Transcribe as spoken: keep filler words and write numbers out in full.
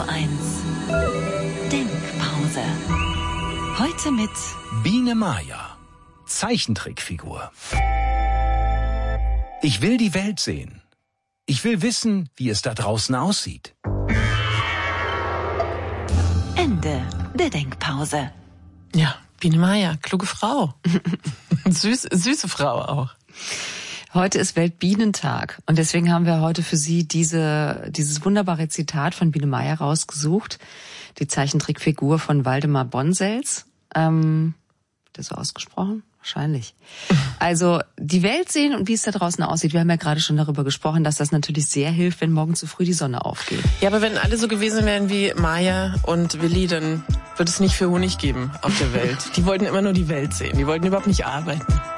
eins. Denkpause. Heute mit Biene Maya, Zeichentrickfigur. Ich will die Welt sehen. Ich will wissen, wie es da draußen aussieht. Ende der Denkpause. Ja, Biene Maya, kluge Frau. Süß, süße Frau auch. Heute ist Weltbienentag und deswegen haben wir heute für Sie diese, dieses wunderbare Zitat von Biene Maya rausgesucht. Die Zeichentrickfigur von Waldemar Bonsels. Ähm, wird das so ausgesprochen? Wahrscheinlich. Also die Welt sehen und wie es da draußen aussieht. Wir haben ja gerade schon darüber gesprochen, dass das natürlich sehr hilft, wenn morgen zu früh die Sonne aufgeht. Ja, aber wenn alle so gewesen wären wie Maya und Willi, dann würde es nicht viel Honig geben auf der Welt. Die wollten immer nur die Welt sehen. Die wollten überhaupt nicht arbeiten.